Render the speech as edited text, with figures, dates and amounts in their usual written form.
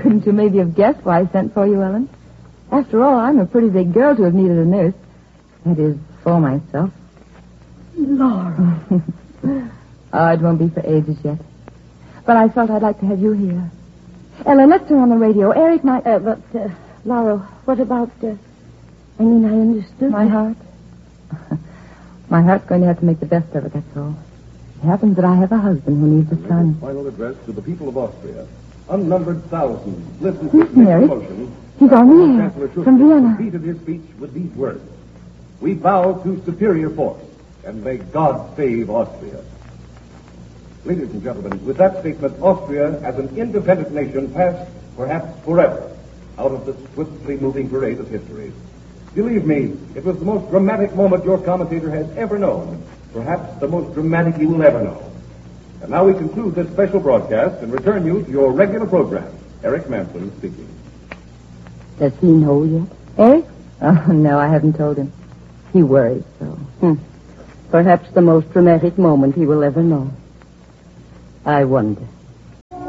Couldn't you maybe have guessed why I sent for you, Ellen? After all, I'm a pretty big girl to have needed a nurse. That is, for myself. Laura. Oh, it won't be for ages yet. But I felt I'd like to have you here. Ellen, let's turn on the radio. Eric might... Laura, what about... I understood. My heart? My heart's going to have to make the best of it, that's all. It happens that I have a husband who needs a son. Final address to the people of Austria. Unnumbered thousands listened Who's to his Eric? promotion. He's on the air. Chancellor From Vienna. completed his speech with these words. We bow to superior force, and may God save Austria. Ladies and gentlemen, with that statement, Austria, as an independent nation, passed, perhaps forever, out of the swiftly moving parade of history. Believe me, it was the most dramatic moment your commentator has ever known. Perhaps the most dramatic you will ever know. And now we conclude this special broadcast and return you to your regular program. Eric Manson speaking. Does he know yet? Eric? Oh, no, I haven't told him. He worries so. Perhaps the most dramatic moment he will ever know. I wonder.